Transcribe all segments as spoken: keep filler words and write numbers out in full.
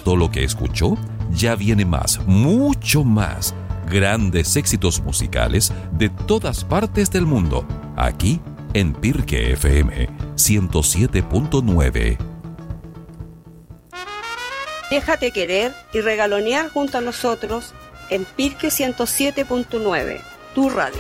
gustó lo que escuchó? Ya viene más, mucho más. Grandes éxitos musicales de todas partes del mundo, aquí en Pirque F M ciento siete punto nueve. Déjate querer y regalonear junto a nosotros en Pirque ciento siete punto nueve, tu radio.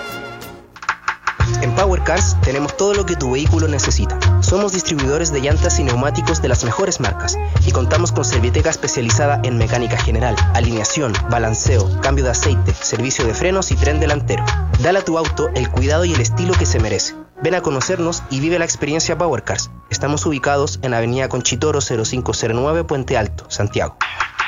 En Power Cars tenemos todo lo que tu vehículo necesita. Somos distribuidores de llantas y neumáticos de las mejores marcas y contamos con Serviteca especializada en mecánica general, alineación, balanceo, cambio de aceite, servicio de frenos y tren delantero. Dale a tu auto el cuidado y el estilo que se merece. Ven a conocernos y vive la experiencia Power Cars. Estamos ubicados en Avenida Conchitoro cero cinco cero nueve, Puente Alto, Santiago.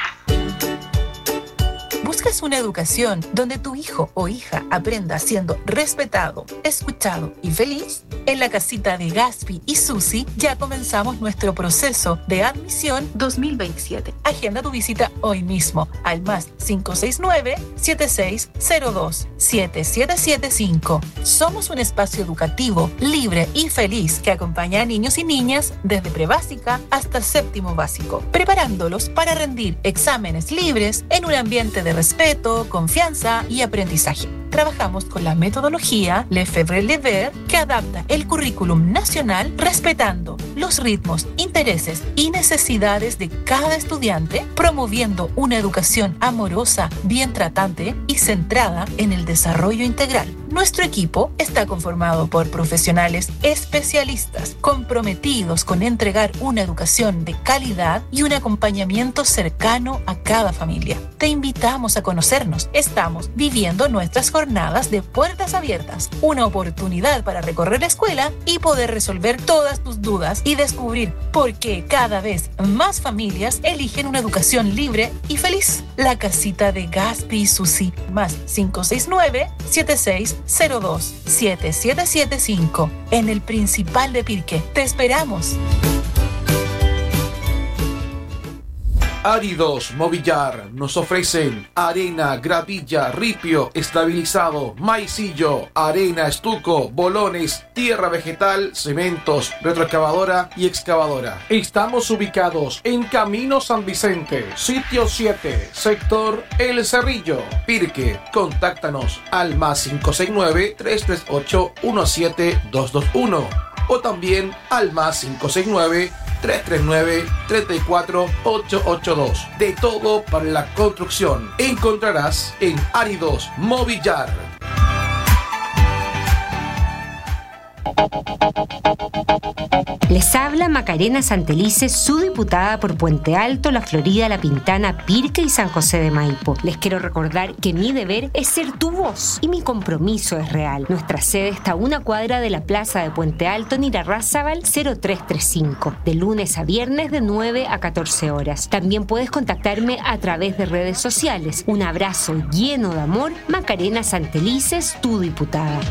¿Buscas una educación donde tu hijo o hija aprenda siendo respetado, escuchado y feliz? En la casita de Gaspi y Susi ya comenzamos nuestro proceso de admisión dos mil veintisiete. Agenda tu visita hoy mismo al más cinco seis nueve, siete seis cero dos, siete siete siete cinco. Somos un espacio educativo, libre y feliz que acompaña a niños y niñas desde prebásica hasta séptimo básico, preparándolos para rendir exámenes libres en un ambiente de respeto, confianza y aprendizaje. Trabajamos con la metodología Lefebvre-Lever que adapta el currículum nacional respetando los ritmos, intereses y necesidades de cada estudiante, promoviendo una educación amorosa, bien tratante y centrada en el desarrollo integral. Nuestro equipo está conformado por profesionales especialistas comprometidos con entregar una educación de calidad y un acompañamiento cercano a cada familia. Te invitamos a conocernos. Estamos viviendo nuestras jornadas de puertas abiertas, una oportunidad para recorrer la escuela y poder resolver todas tus dudas y descubrir por qué cada vez más familias eligen una educación libre y feliz. La casita de Gaspi y Susi, más cinco seis nueve, siete seis cero dos, siete siete siete cinco, en el Principal de Pirque. Te esperamos. Áridos Movillar nos ofrecen arena, gravilla, ripio, estabilizado, maicillo, arena, estuco, bolones, tierra vegetal, cementos, retroexcavadora y excavadora. Estamos ubicados en Camino San Vicente, sitio siete, sector El Cerrillo, Pirque. Contáctanos al más cinco seis nueve, tres tres ocho, uno siete dos dos uno o también al más cinco seis nueve, tres tres nueve, tres cuatro ocho ocho dos. De todo para la construcción encontrarás en Áridos Movillar. Les habla Macarena Santelices, su diputada por Puente Alto, La Florida, La Pintana, Pirque y San José de Maipo. Les quiero recordar que mi deber es ser tu voz y mi compromiso es real. Nuestra sede está a una cuadra de la plaza de Puente Alto en Irarrázaval cero tres tres cinco, de lunes a viernes de nueve a catorce horas. También puedes contactarme a través de redes sociales. Un abrazo lleno de amor, Macarena Santelices, tu diputada.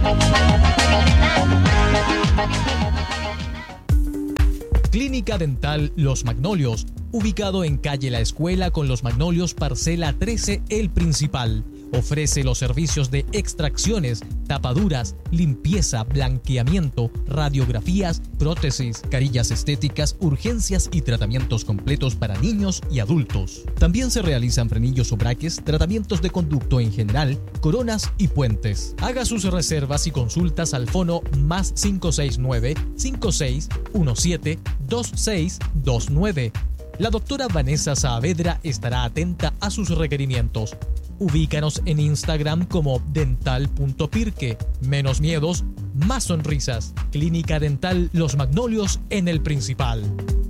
Clínica Dental Los Magnolios, ubicado en calle La Escuela con Los Magnolios, parcela trece, El Principal. Ofrece los servicios de extracciones, tapaduras, limpieza, blanqueamiento, radiografías, prótesis, carillas estéticas, urgencias y tratamientos completos para niños y adultos. También se realizan frenillos o braques, tratamientos de conducto en general, coronas y puentes. Haga sus reservas y consultas al fono más cinco seis nueve, cinco seis uno siete, dos seis dos nueve. La doctora Vanessa Saavedra estará atenta a sus requerimientos. Ubícanos en Instagram como dental punto pirque. Menos miedos, más sonrisas. Clínica Dental Los Magnolios en El Principal.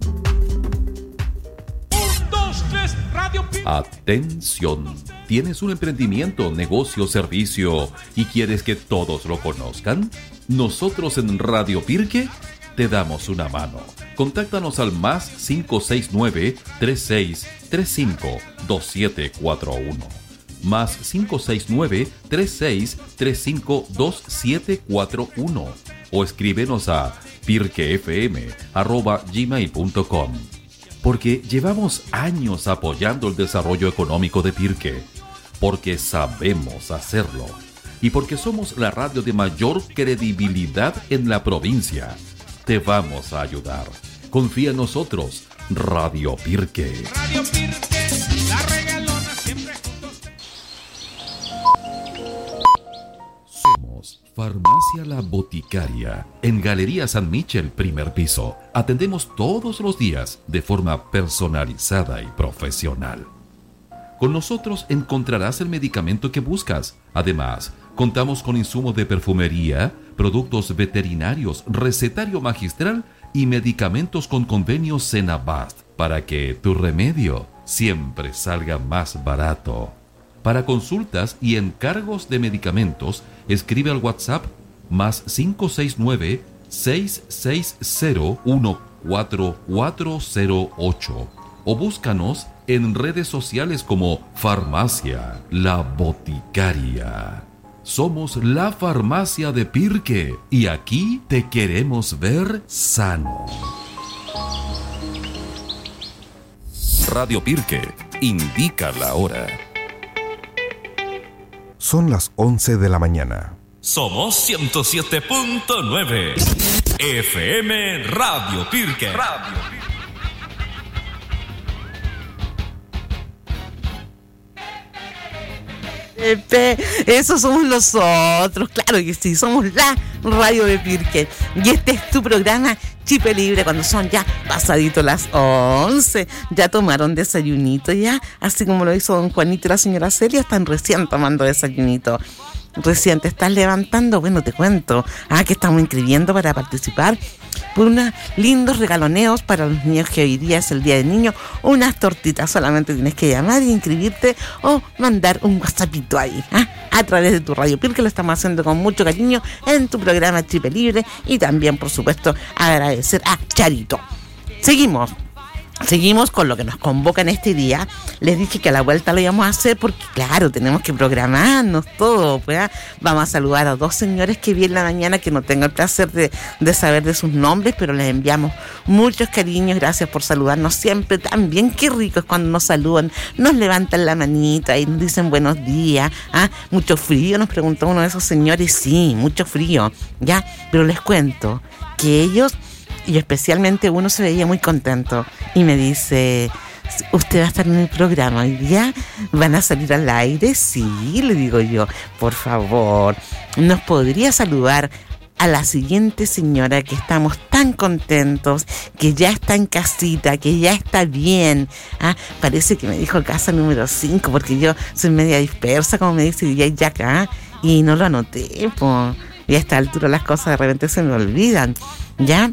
Un, dos, tres, Radio Pirque. Atención. ¿Tienes un emprendimiento, negocio, servicio y quieres que todos lo conozcan? Nosotros en Radio Pirque te damos una mano. Contáctanos al más cinco seis nueve, tres seis tres cinco, dos siete cuatro uno. Más cinco seis nueve, tres seis tres cinco, dos siete cuatro uno o escríbenos a pirquefm arroba gmail punto com. Porque llevamos años apoyando el desarrollo económico de Pirque, porque sabemos hacerlo y porque somos la radio de mayor credibilidad en la provincia. Te vamos a ayudar. Confía en nosotros. Radio Pirque. Radio Pirque, la regalona siempre juntos. Somos Farmacia La Boticaria, en Galería San Michel, primer piso. Atendemos todos los días de forma personalizada y profesional. Con nosotros encontrarás el medicamento que buscas. Además, contamos con insumos de perfumería, productos veterinarios, recetario magistral y medicamentos con convenio Senabast para que tu remedio siempre salga más barato. Para consultas y encargos de medicamentos, escribe al WhatsApp más cinco seis nueve, seis seis cero, uno cuatro cuatro cero ocho o búscanos en redes sociales como Farmacia La Boticaria. Somos la farmacia de Pirque y aquí te queremos ver sano. Radio Pirque indica la hora. Son las once de la mañana. Somos ciento siete punto nueve F M Radio Pirque. Radio Pirque. Eso somos nosotros, claro que sí, somos la radio de Pirque. Y este es tu programa Chip Libre cuando son ya pasaditos las once. Ya tomaron desayunito ya, así como lo hizo don Juanito y la señora Celia, están recién tomando desayunito. Recién te estás levantando, bueno, te cuento, ah, que estamos inscribiendo para participar por unos lindos regaloneos para los niños, que hoy día es el Día del Niño, unas tortitas. Solamente tienes que llamar y inscribirte o mandar un WhatsAppito ahí, ¿ah? a través de tu Radio Pirque. Lo estamos haciendo con mucho cariño en tu programa Chip Libre, y también, por supuesto, agradecer a Charito. Seguimos. Seguimos con lo que nos convoca en este día. Les dije que a la vuelta lo íbamos a hacer porque, claro, tenemos que programarnos todo, pues. Vamos a saludar a dos señores que vi en la mañana, que no tengo el placer de, de saber de sus nombres, pero les enviamos muchos cariños. Gracias por saludarnos siempre tan bien. Qué rico es cuando nos saludan, nos levantan la manita y nos dicen buenos días. ¿Ah? Mucho frío, nos preguntó uno de esos señores. Sí, mucho frío, ya, pero les cuento que ellos, y especialmente uno, se veía muy contento y me dice: ¿usted va a estar en el programa hoy día? ¿Van a salir al aire? Sí, le digo yo, por favor, ¿nos podría saludar a la siguiente señora, que estamos tan contentos, que ya está en casita, que ya está bien? Ah, parece que me dijo casa número cinco, porque yo soy media dispersa, como me dice D J Jack, ¿ah? Y no lo anoté, pues. Y a esta altura las cosas de repente se me olvidan, ¿ya?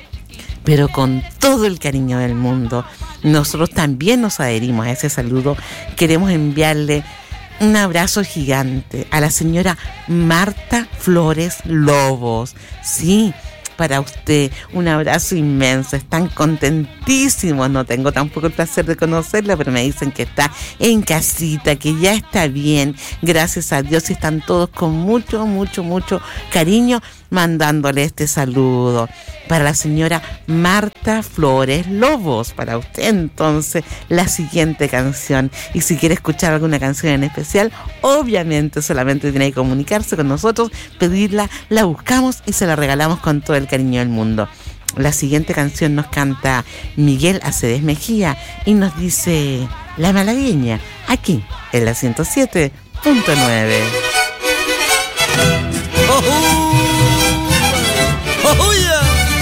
Pero con todo el cariño del mundo, nosotros también nos adherimos a ese saludo. Queremos enviarle un abrazo gigante a la señora Marta Flores Lobos. Sí, para usted, un abrazo inmenso. Están contentísimos. No tengo tampoco el placer de conocerla, pero me dicen que está en casita, que ya está bien, gracias a Dios, y están todos con mucho, mucho, mucho cariño mandándole este saludo. Para la señora Marta Flores Lobos, para usted entonces la siguiente canción. Y si quiere escuchar alguna canción en especial, obviamente solamente tiene que comunicarse con nosotros, pedirla, la buscamos y se la regalamos con todo el cariño del mundo. La siguiente canción nos canta Miguel Aceves Mejía y nos dice La Malagueña, aquí en la ciento siete punto nueve.